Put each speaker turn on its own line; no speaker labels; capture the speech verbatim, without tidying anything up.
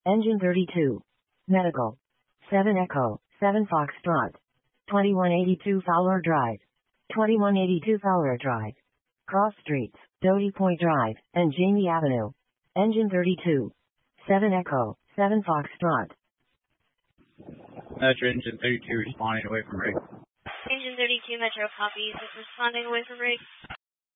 Engine thirty-two. Medical. seven Echo, seven Foxtrot. twenty-one eighty-two Fowler Drive. twenty-one eighty-two Fowler Drive. Cross Streets, Doty Point Drive, and Jamie Avenue. Engine thirty-two. seven Echo, seven Foxtrot.
Metro Engine thirty-two responding away from rig.
Engine thirty-two Metro copies is responding away from rig.